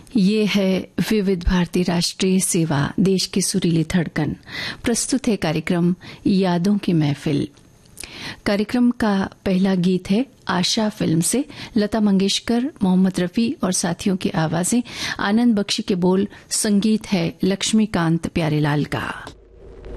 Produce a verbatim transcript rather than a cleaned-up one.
ये है विविध भारती राष्ट्रीय सेवा, देश की सुरीली धड़कन। प्रस्तुत है कार्यक्रम यादों की महफिल। कार्यक्रम का पहला गीत है आशा फिल्म से लता मंगेशकर, मोहम्मद रफी और साथियों की आवाजें, आनंद बख्शी के बोल, संगीत है लक्ष्मीकांत प्यारेलाल का।